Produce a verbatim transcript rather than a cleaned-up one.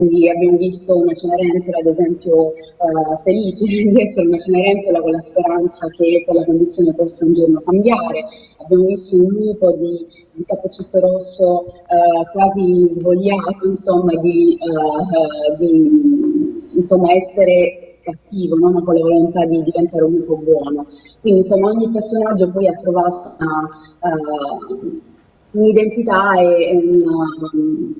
Quindi abbiamo visto una Cenerentola, ad esempio, eh, felice di essere una Cenerentola con la speranza che quella condizione possa un giorno cambiare. Abbiamo visto un lupo di, di Cappuccetto Rosso eh, quasi svogliato, insomma, di, eh, di insomma, essere cattivo, no? Ma con la volontà di diventare un lupo buono. Quindi insomma ogni personaggio poi ha trovato una, uh, un'identità e, e una,